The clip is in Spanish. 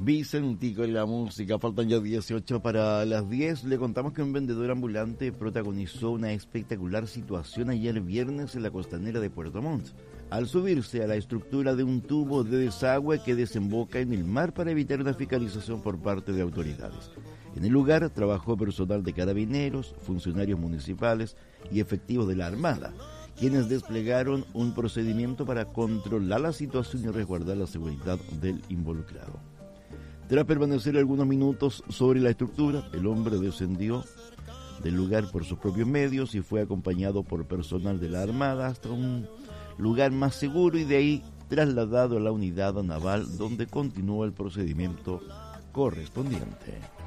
Vicentico y la música, faltan ya 18 para las 10. Le contamos que un vendedor ambulante protagonizó una espectacular situación ayer viernes en la costanera de Puerto Montt, al subirse a la estructura de un tubo de desagüe que desemboca en el mar para evitar una fiscalización por parte de autoridades. En el lugar trabajó personal de carabineros, funcionarios municipales y efectivos de la Armada, quienes desplegaron un procedimiento para controlar la situación y resguardar la seguridad del involucrado. Tras permanecer algunos minutos sobre la estructura, el hombre descendió del lugar por sus propios medios y fue acompañado por personal de la Armada hasta un lugar más seguro y de ahí trasladado a la unidad naval donde continuó el procedimiento correspondiente.